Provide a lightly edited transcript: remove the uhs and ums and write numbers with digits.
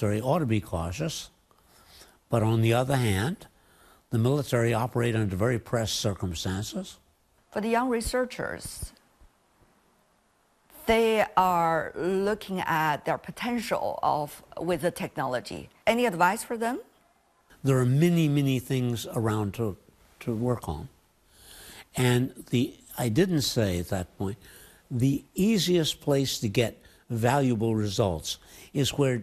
military ought to be cautious. But on the other hand, the military operate under very pressed circumstances. For the young researchers, they are looking at their potential with the technology. Any advice for them? There are many, many things around to work on. And I didn't say at that point, the easiest place to get valuable results is where